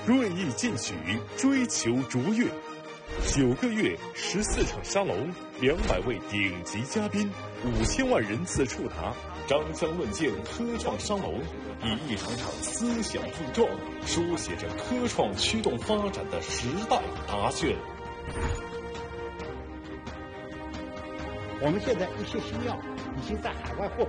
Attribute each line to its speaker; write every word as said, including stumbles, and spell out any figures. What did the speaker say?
Speaker 1: 锐意进取，追求卓越。九个月，十四场沙龙，两百位顶级嘉宾，五千万人次触达，张腔论剑科创沙龙，以一场场思想碰撞，书写着科创驱动发展的时代答卷。
Speaker 2: 我们现在一些新药已经在海外获